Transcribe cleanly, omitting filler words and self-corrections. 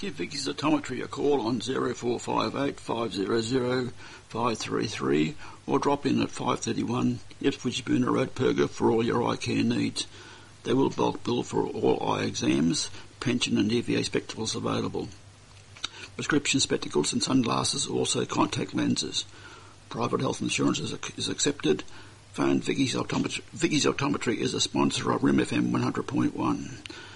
Give Vicky's Optometry a call on 0458 500 533 or drop in at 531 Ipswich Booner Road, Perga for all your eye care needs. They will bulk bill for all eye exams, pension and EVA spectacles available. Prescription spectacles and sunglasses, also contact lenses. Private health insurance is accepted. Phone Vicky's Optometry is a sponsor of RIM FM 100.1.